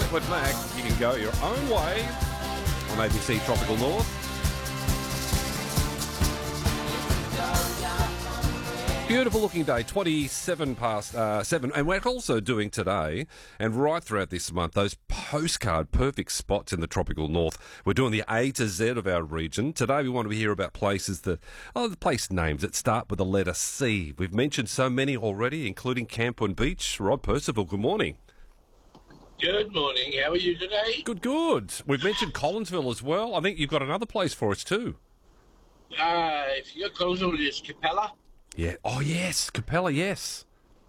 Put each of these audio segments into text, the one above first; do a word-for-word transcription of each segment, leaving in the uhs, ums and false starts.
Fleetwood Mac. You can go your own way on A B C Tropical North. Beautiful looking day, twenty-seven past uh, seven. And we're also doing today, and right throughout this month, those postcard perfect spots in the tropical north. We're doing the A to Z of our region. Today we want to hear about places that, oh, the place names that start with the letter C. We've mentioned so many already, including Cambourne Beach. Rod Percival, good morning. Good morning. How are you today? Good, good. We've mentioned Collinsville as well. I think you've got another place for us too. Uh, if you got Collinsville, there's Capella. Yeah. Oh, yes. Capella, yes.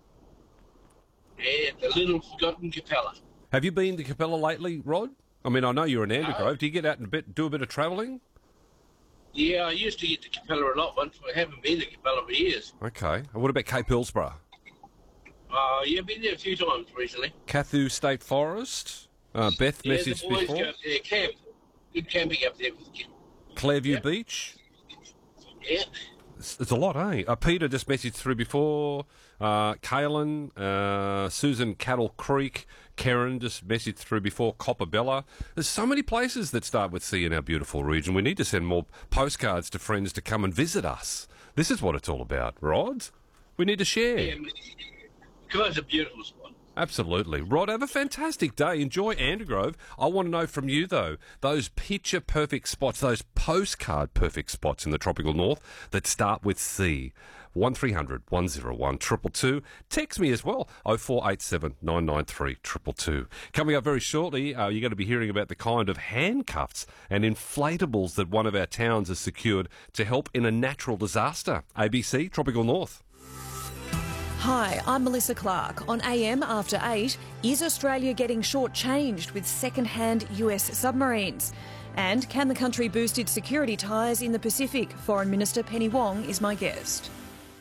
Yeah, the little forgotten Capella. Have you been to Capella lately, Rod? I mean, I know you're in Andergrove. Do you get out and bit, do a bit of travelling? Yeah, I used to get to Capella a lot once, but I haven't been to Capella for years. Okay. And what about Cape Hillsborough? Uh, yeah, I've been there a few times recently. Kathu State Forest? Uh, Beth Yeah, messaged the boys before. go up there, camp. Good camping up there with the kids. Clairview Yep. Beach? Yeah. It's, it's a lot, eh? Uh, Peter just messaged through before. Uh, Kaylin, uh, Susan Cattle Creek, Karen just messaged through before. Copperbella. There's so many places that start with C in our beautiful region. We need to send more postcards to friends to come and visit us. This is what it's all about, Rod. We need to share. Yeah, because it's a beautiful spot. Absolutely. Rod, have a fantastic day. Enjoy Andergrove. I want to know from you, though, those picture-perfect spots, those postcard-perfect spots in the tropical north that start with C. one three hundred one oh one two two two. Text me as well, oh four eight seven nine nine three two two two. Coming up very shortly, uh, you're going to be hearing about the kind of handcuffs and inflatables that one of our towns has secured to help in a natural disaster. A B C Tropical North. Hi, I'm Melissa Clark. On A M after eight, is Australia getting shortchanged with second-hand U S submarines? And can the country boost its security ties in the Pacific? Foreign Minister Penny Wong is my guest.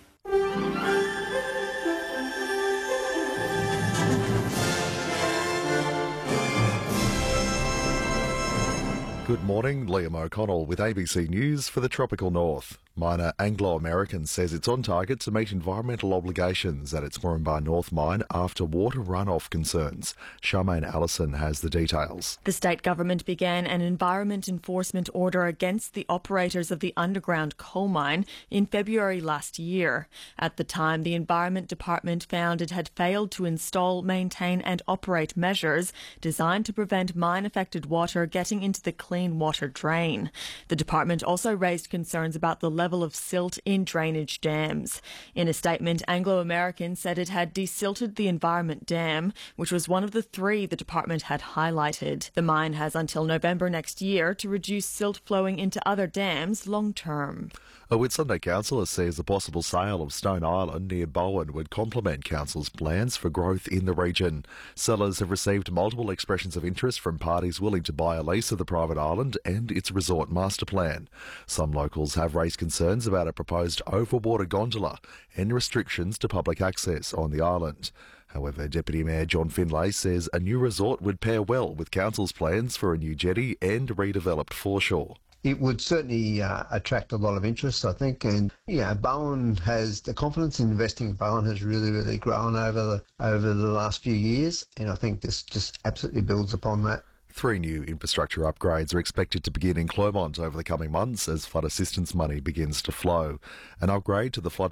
Good morning, Liam O'Connell with A B C News for the Tropical North. Miner Anglo American says it's on target to meet environmental obligations at its Moranbah North mine after water runoff concerns. Charmaine Allison has the details. The state government began an environment enforcement order against the operators of the underground coal mine in February last year. At the time, the Environment Department found it had failed to install, maintain and operate measures designed to prevent mine-affected water getting into the clean water drain. The department also raised concerns about the level of silt in drainage dams. In a statement, Anglo American said it had desilted the Environment Dam, which was one of the three the department had highlighted. The mine has until November next year to reduce silt flowing into other dams long term. A Whitsunday councillor says the possible sale of Stone Island near Bowen would complement council's plans for growth in the region. Sellers have received multiple expressions of interest from parties willing to buy a lease of the private island and its resort master plan. Some locals have raised concerns about a proposed overwater gondola and restrictions to public access on the island. However, Deputy Mayor John Finlay says a new resort would pair well with council's plans for a new jetty and redeveloped foreshore. It would certainly uh, attract a lot of interest, I think, and yeah, Bowen has the confidence in investing in Bowen has really, really grown over the over the last few years, and I think this just absolutely builds upon that. Three new infrastructure upgrades are expected to begin in Clermont over the coming months as flood assistance money begins to flow. An upgrade to the flood